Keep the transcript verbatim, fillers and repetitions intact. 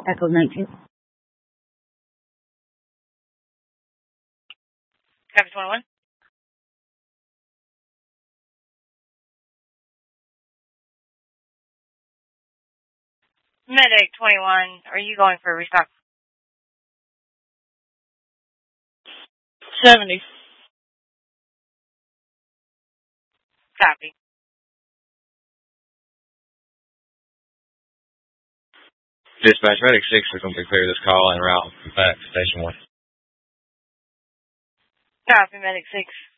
Echo nineteen. Copy twenty-one. Medic twenty-one, are you going for a restock? seventy. Copy. Dispatch, Medic six is going to clear this call en route back to Station one. Copy, Medic six.